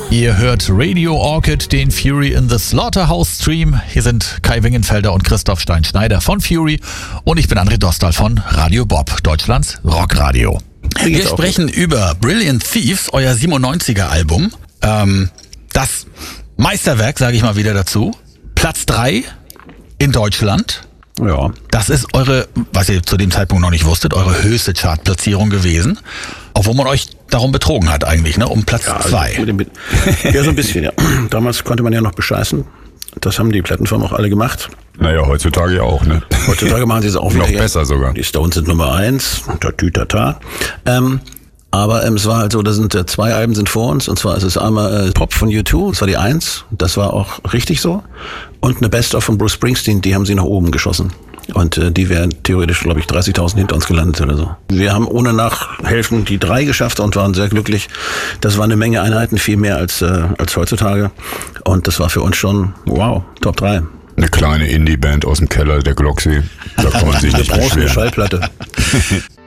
Ihr hört Radio Orchid, den Fury in the Slaughterhouse Stream. Hier sind Kai Wingenfelder und Christoph Stein-Schneider von Fury und ich bin André Dostal von Radio Bob, Deutschlands Rockradio. Wir sprechen über Brilliant Thieves, euer 97er Album. Das Meisterwerk, sage ich mal wieder dazu. Platz 3 in Deutschland. Ja. Das ist eure, was ihr zu dem Zeitpunkt noch nicht wusstet, eure höchste Chartplatzierung gewesen. Obwohl man euch darum betrogen hat eigentlich, ne? Um Platz 2. Ja, so ein bisschen, ja. Damals konnte man ja noch bescheißen. Das haben die Plattenfirmen auch alle gemacht. Naja, heutzutage ja auch, ne? Heutzutage machen sie es auch wieder. Noch besser sogar. Die Stones sind Nummer 1. Tatütata. Aber es war halt so, da sind 2 Alben sind vor uns. Und zwar ist es einmal Pop von U2, das war die 1. Das war auch richtig so. Und eine Best-of von Bruce Springsteen, die haben sie nach oben geschossen. Und die wären theoretisch, glaube ich, 30.000 hinter uns gelandet oder so. Wir haben ohne Nachhelfen die 3 geschafft und waren sehr glücklich. Das war eine Menge Einheiten, viel mehr als heutzutage. Und das war für uns schon, wow, Top 3. Eine kleine Indie-Band aus dem Keller der Glocksee. Da kann man sich nicht beschweren. Schallplatte.